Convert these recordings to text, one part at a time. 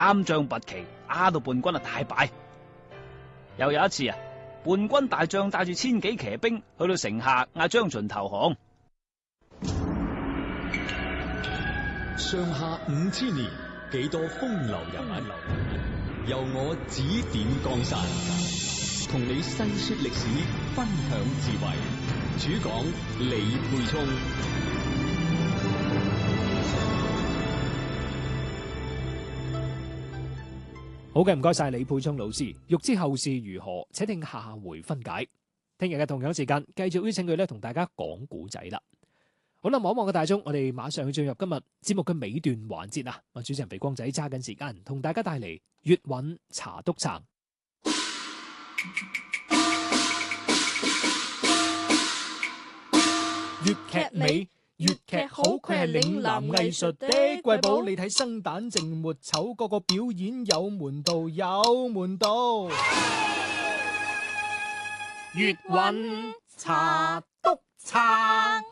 啱將拔旗，打到叛軍大敗。又有一次叛軍大將帶住1000幾騎兵去到城下嗌張巡投降。 上下5000年，幾多風流人物，由我指點江山，同你細說歷史，分享智慧。主講李沛聰。 好嘅，唔該晒李沛聰老師。欲知後事如何，且聽下回分解。聽日嘅同樣時間，繼續邀請佢同大家講古仔啦。好啦，望一望嘅大鐘，我哋馬上去進入今日節目嘅尾段環節啊！我主持人肥光仔揸緊時間，同大家帶嚟粵韻茶篤撐。粵劇美，粵劇好，佢係嶺南藝術的瑰寶。你睇生旦淨末丑，個個表演有門道，有門道。粵韻茶篤撐。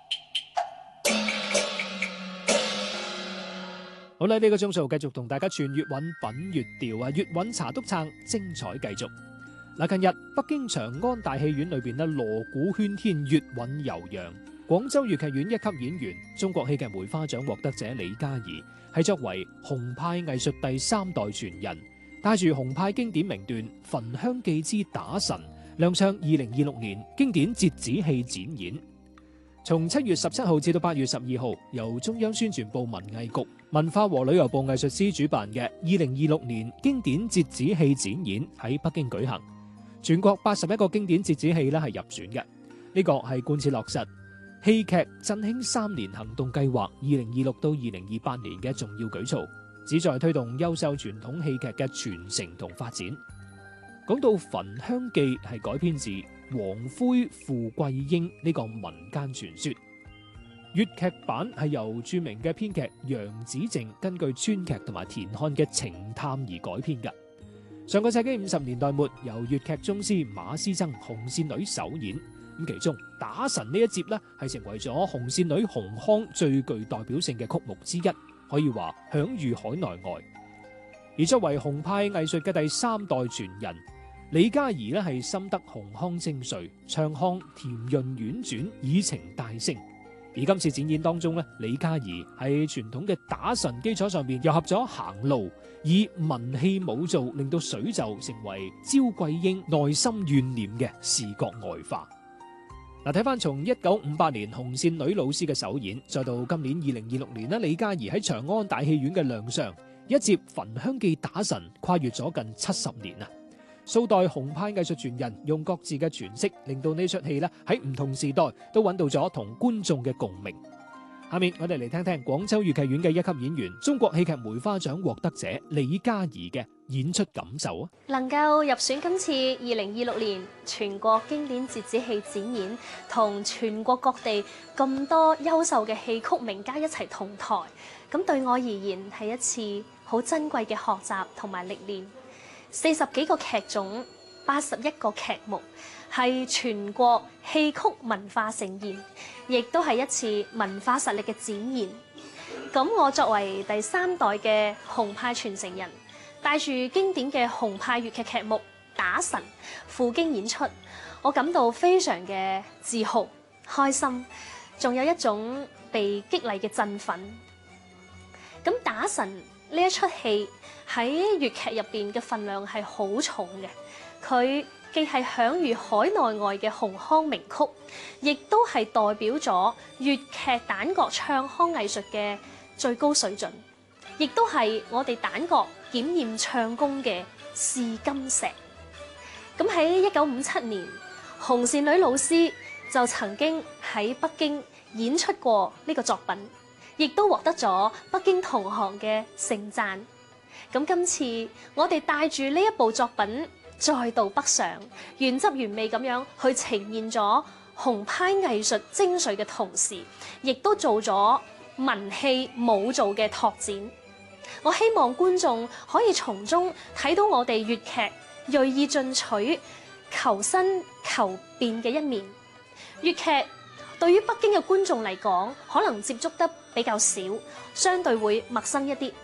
好啦，呢個鐘數繼續同大家傳粵韻品粵調啊！粵韻茶篤撐，精彩繼續。嗱，近日北京長安大戲院裏邊咧，鑼鼓喧天，粵韻悠揚。廣州粵劇院一級演員、中國戲劇梅花獎獲得者李嘉怡，係作為紅派藝術第3代傳人，帶住紅派經典名段《焚香記之打神》亮相2026年經典折子戲展演。從7月17號至到8月12號，由中央宣傳部文藝局、文化和旅遊部藝術司主辦嘅2026年經典折子戲展演喺北京舉行。全國81個經典折子戲咧係入選嘅，呢個係貫徹落實戲劇振興3年行動計劃2026到2028年嘅重要舉措，旨在推動優秀傳統戲劇嘅傳承同發展。講到《焚香記》係改編自王魁富貴英呢個民間傳說，粵劇版係由著名嘅編劇楊子靖根據川劇同埋田漢嘅情探而改編嘅。上個世紀50年代末，由粵劇宗師馬師曾、紅線女首演。咁其中打神呢一節呢係成為咗紅線女紅腔最具代表性嘅曲目之一，可以話享譽海內外。而作為紅派藝術嘅第3代傳人，李嘉怡呢係深得紅腔精髓，唱腔甜潤婉轉，以情帶聲。而今次展演當中呢，李嘉怡喺傳統嘅打神基礎上面，糅合咗行路，以文戲武造，令到水袖成為焦桂英內心怨念嘅視覺外化。嗱，睇翻從1958年紅線女老師嘅首演，再到今年2026年咧，李嘉怡喺長安大戲院嘅亮相，一接《焚香記打神》跨越咗近70年啊！數代紅派藝術傳人用各自嘅詮釋，令到呢出戲咧喺唔同時代都揾到咗同觀眾嘅共鳴。下面我哋嚟聽聽廣州粵劇院嘅一級演員、中國戲劇梅花獎獲得者李嘉怡嘅演出感受啊！ 能夠入選今次2026年全國經典折子戲展演，同全國各地咁多優秀嘅戲曲名家一齊同台，咁對我而言係一次好珍貴嘅學習同埋歷練。40幾個劇種，81個劇目，係全國戲曲文化盛宴，亦都係一次文化實力嘅展現。咁我作為第3代嘅紅派傳承人，帶住經典嘅紅派粵劇劇目《打神》赴京演出，我感到非常嘅自豪、開心，仲有一種被激勵嘅振奮。咁《打神》呢一出戲喺粵劇入邊嘅份量係好重嘅，佢既係享譽海內外嘅紅腔名曲，亦都係代表咗粵劇旦角唱腔藝術嘅最高水準，亦都係我哋旦角檢驗唱功嘅試金石。咁喺1957年，紅線女老師就曾經喺北京演出過呢個作品，亦都獲得咗北京同行嘅盛讚。咁今次我哋帶住呢一部作品再度北上，原汁原味咁樣去呈現咗紅派藝術精髓嘅同時，亦都做咗文戲武造嘅拓展。我希望觀眾可以從中睇到我哋粵劇銳意進取、求新求變嘅一面。粵劇對於北京嘅觀眾嚟講，可能接觸得比較少，相對會陌生一啲。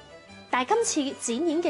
但係今次展演嘅